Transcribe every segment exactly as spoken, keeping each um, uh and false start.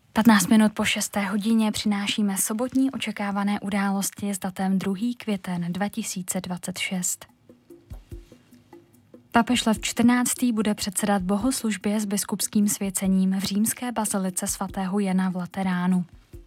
patnáct minut po šesté hodině přinášíme sobotní očekávané události s datem druhý květen dva tisíce dvacet šest. Papež Lev čtrnáctý bude předsedat bohoslužbě s biskupským svěcením v římské bazilice svatého Jana v Lateránu.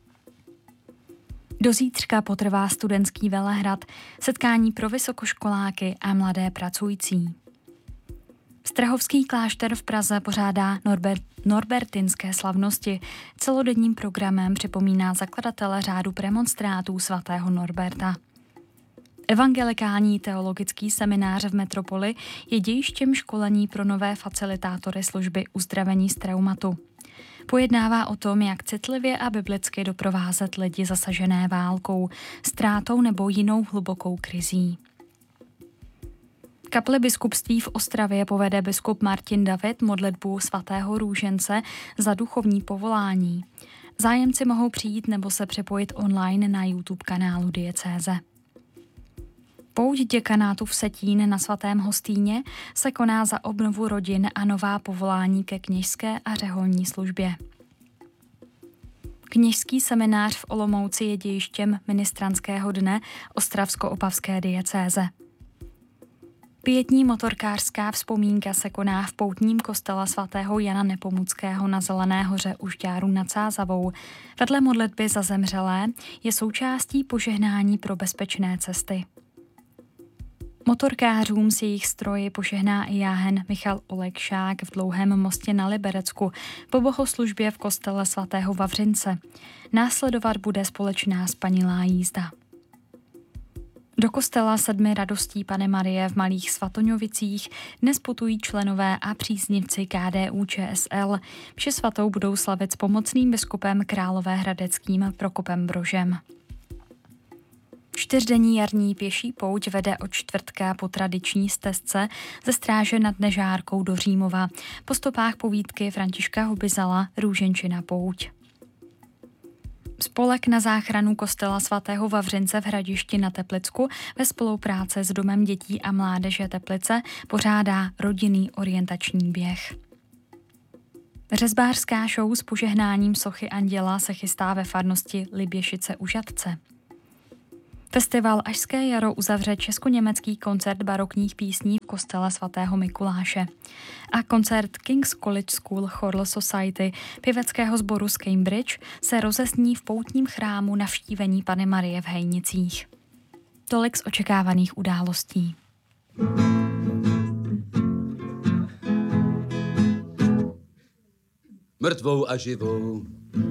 Do zítřka potrvá studentský velehrad, setkání pro vysokoškoláky a mladé pracující. Strahovský klášter v Praze pořádá Norbert, norbertinské slavnosti. Celodenním programem připomíná zakladatele řádu premonstrátů svatého Norberta. Evangelikální teologický seminář v metropoli je dějištěm školení pro nové facilitátory služby uzdravení z traumatu. Pojednává o tom, jak citlivě a biblicky doprovázet lidi zasažené válkou, ztrátou nebo jinou hlubokou krizí. Kapli biskupství v Ostravě povede biskup Martin David modlitbu svatého Růžence za duchovní povolání. Zájemci mohou přijít nebo se připojit online na YouTube kanálu diecéze. Pouť děkanátu v Setín na svatém Hostýně se koná za obnovu rodin a nová povolání ke kněžské a řeholní službě. Kněžský seminář v Olomouci je dějištěm ministrantského dne Ostravsko-opavské diecéze. Pietní motorkářská vzpomínka se koná v poutním kostele svatého Jana Nepomuckého na Zelené hoře u Žďáru nad Sázavou. Vedle modlitby za zemřelé je součástí požehnání pro bezpečné cesty. Motorkářům s jejich stroji požehná i jáhen Michal Olekšák v Dlouhém mostě na Liberecku po bohoslužbě v kostele svatého Vavřince. Následovat bude společná spanilá jízda. Do kostela Sedmi radostí Panny Marie v Malých Svatoňovicích dnes putují členové a příznivci K D U Č S L. Mši svatou budou slavit s pomocným biskupem Královéhradeckým Prokopem Brožem. Čtyřdenní jarní pěší pouť vede od čtvrtka po tradiční stezce ze Stráže nad Nežárkou do Římova. Po stopách povídky Františka Hubizala Růženčina pouť. Spolek na záchranu kostela svatého Vavřince v Hradišti na Teplicku ve spolupráci s Domem dětí a mládeže Teplice pořádá rodinný orientační běh. Řezbářská show s požehnáním sochy Anděla se chystá ve farnosti Liběšice u Žatce. Festival Ašské jaro uzavře česko-německý koncert barokních písní v kostele svatého Mikuláše. A koncert King's College School Choral Society pěveckého sboru z Cambridge se rozesní v poutním chrámu Navštívení Panny Marie v Hejnicích. Tolik z očekávaných událostí. Mrtvou a živou